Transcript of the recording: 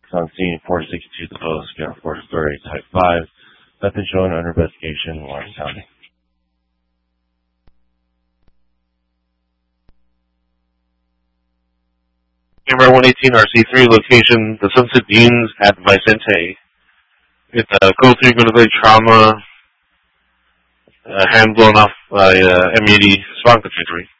On scene 462 the post, Scout 4 story, type 5. Nothing shown under investigation in Lawrence County. Camera 118 RC3, location the Sunset Dunes at Vicente. It's a code 3 military trauma, hand blown off by M80 spawn infantry.